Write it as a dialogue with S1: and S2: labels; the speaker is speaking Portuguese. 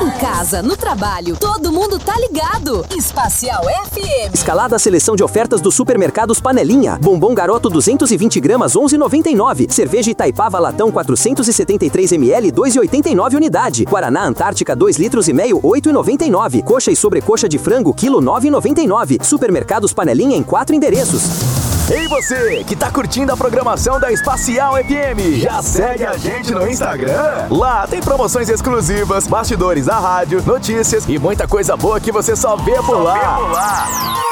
S1: Em casa, no trabalho, todo mundo tá ligado. Espacial FM.
S2: Escalada a seleção de ofertas dos supermercados Panelinha. Bombom Garoto 220 gramas 11,99. Cerveja Itaipava Latão 473 ml 2,89 unidade. Guaraná Antártica 2 litros e meio 8,99. Coxa e sobrecoxa de frango quilo 9,99. Supermercados Panelinha em 4 endereços.
S3: Ei você, que tá curtindo a programação da Espacial FM, já segue a gente no Instagram? Lá tem promoções exclusivas, bastidores da rádio, notícias e muita coisa boa que você só vê por lá.